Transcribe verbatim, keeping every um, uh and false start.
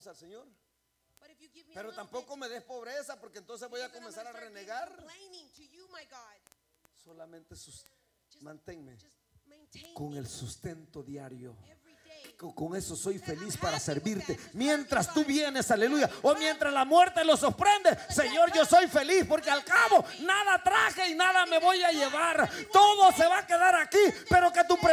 al Señor. But if you give me a Pero little tampoco bit, me des pobreza, porque entonces voy a because then I'm comenzar a gonna start renegar. complaining to you, my God. Solamente sus, Just- manténme just maintain con me el sustento diario. every day. Con, con eso soy And I'm feliz para happy with servirte. that, to Mientras serve tú you, God. vienes, aleluya, o mientras la muerte lo sorprende, Señor, yo soy feliz porque al cabo nada traje y nada me voy a llevar. Todo se va a quedar aquí, pero que tu